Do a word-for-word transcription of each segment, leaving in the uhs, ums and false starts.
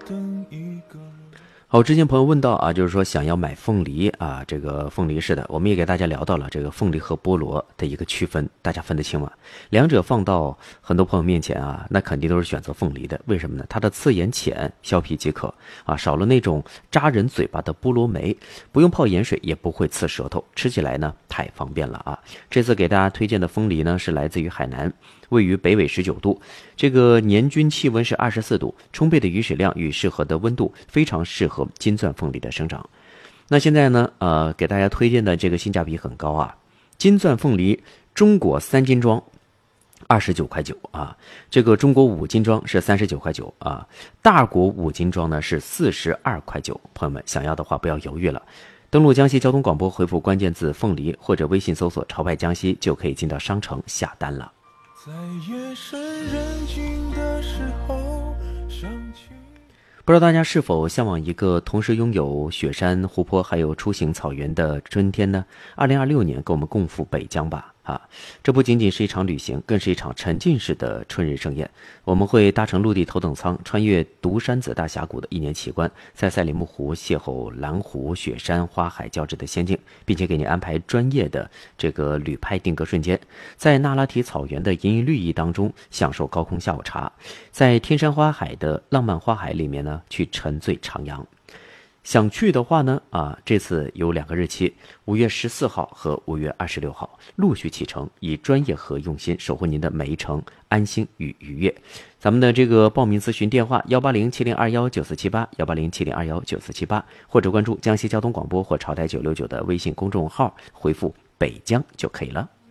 好，之前朋友问到啊，就是说想要买凤梨啊，这个凤梨是的，我们也给大家聊到了这个凤梨和菠萝的一个区分，大家分得清吗？两者放到很多朋友面前啊，那肯定都是选择凤梨的，为什么呢？它的刺眼浅，削皮即可啊，少了那种扎人嘴巴的菠萝酶，不用泡盐水，也不会刺舌头，吃起来呢太方便了啊。这次给大家推荐的凤梨呢，是来自于海南。位于北纬十九度，这个年均气温是二十四度，充沛的雨水量与适合的温度，非常适合金钻凤梨的生长。那现在呢，呃，给大家推荐的这个性价比很高啊，金钻凤梨中果三斤装，二十九块九啊，这个中国五斤装是三十九块九啊，大果五斤装呢是四十二块九。朋友们想要的话不要犹豫了。登录江西交通广播，回复关键字凤梨或者微信搜索潮派江西，就可以进到商城下单了。在夜深人静的时候想起，不知道大家是否向往一个同时拥有雪山、湖泊还有出行草原的春天呢？二零二六年跟我们共赴北疆吧！啊，这不仅仅是一场旅行，更是一场沉浸式的春日盛宴。我们会搭乘陆地头等舱，穿越独山子大峡谷的一年奇观，在赛里木湖邂逅蓝湖、雪山、花海交织的仙境，并且给你安排专业的这个旅拍定格瞬间，在那拉提草原的银翼绿意当中享受高空下午茶，在天山花海的浪漫花海里面呢去沉醉徜徉。想去的话呢，啊，这次有两个日期，五月十四号和五月二十六号陆续启程，以专业和用心守护您的每一程安心与愉悦。咱们的这个报名咨询电话幺八零七零二幺九四七八幺八零七零二幺九四七八，或者关注江西交通广播或潮台九六九的微信公众号，回复北疆就可以了。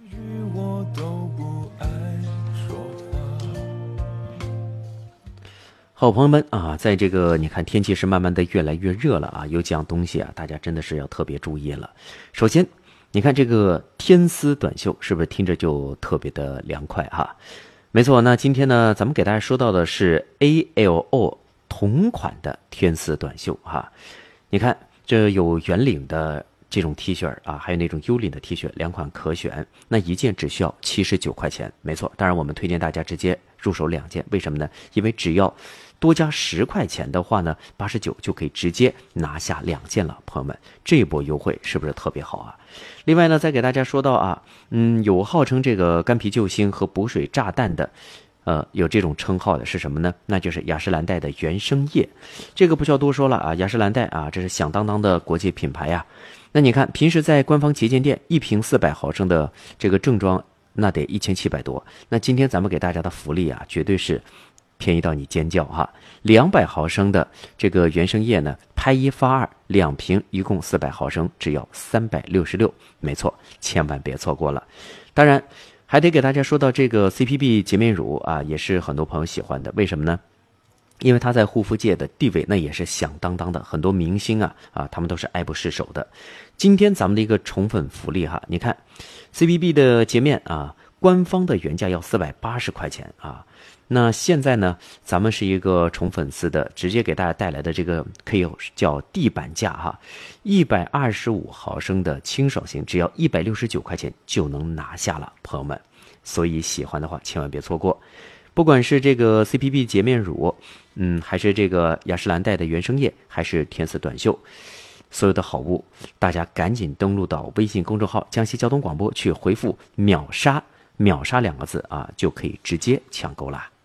好朋友们啊，在这个你看天气是慢慢的越来越热了啊，有几样东西啊，大家真的是要特别注意了。首先，你看这个天丝短袖是不是听着就特别的凉快哈？没错，那今天呢，咱们给大家说到的是 A L O 同款的天丝短袖哈。你看这有圆领的这种 T 恤啊，还有那种 U 领的 T 恤，两款可选。那一件只需要七十九块钱，没错。当然，我们推荐大家直接入手两件，为什么呢？因为只要多加十块钱的话呢，八十九就可以直接拿下两件了。朋友们，这波优惠是不是特别好啊？另外呢，再给大家说到啊，嗯，有号称这个干皮救星和补水炸弹的。呃，有这种称号的是什么呢？那就是雅诗兰黛的原生液，这个不需要多说了啊，雅诗兰黛啊，这是响当当的国际品牌呀。那你看，平时在官方旗舰店，一瓶四百毫升的这个正装，那得一千七百多。那今天咱们给大家的福利啊，绝对是便宜到你尖叫哈！两百毫升的这个原生液呢，拍一发二，两瓶一共四百毫升，只要三百六十六。没错，千万别错过了。当然。还得给大家说到这个 C P B 洁面乳啊，也是很多朋友喜欢的。为什么呢？因为它在护肤界的地位那也是响当当的，很多明星啊啊，他们都是爱不释手的。今天咱们的一个宠粉福利哈，你看 C P B 的洁面啊，官方的原价要四百八十块钱啊。那现在呢，咱们是一个宠粉丝的，直接给大家带来的这个可以叫地板价哈，一百二十五毫升的清爽型，只要一百六十九块钱就能拿下了，朋友们。所以喜欢的话，千万别错过。不管是这个 C P B 洁面乳，嗯，还是这个雅诗兰黛的原生液，还是天丝短袖，所有的好物，大家赶紧登录到微信公众号江西交通广播去回复秒杀秒杀两个字啊，就可以直接抢购啦。